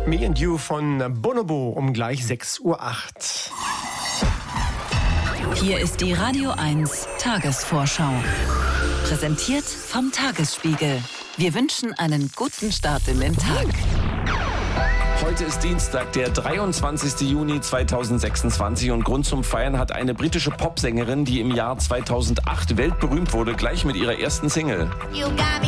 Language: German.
Me and You von Bonobo um gleich 6:08 Uhr. Hier ist die Radio 1 Tagesvorschau. Präsentiert vom Tagesspiegel. Wir wünschen einen guten Start in den Tag. Heute ist Dienstag, der 23. Juni 2026 und Grund zum Feiern hat eine britische Popsängerin, die im Jahr 2008 weltberühmt wurde, gleich mit ihrer ersten Single.